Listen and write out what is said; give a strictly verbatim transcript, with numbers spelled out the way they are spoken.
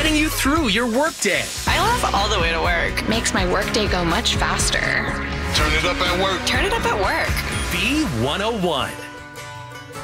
getting you through your workday. I laugh all the way to work. Makes my workday go much faster. Turn it up at work. Turn it up at work. B one oh one.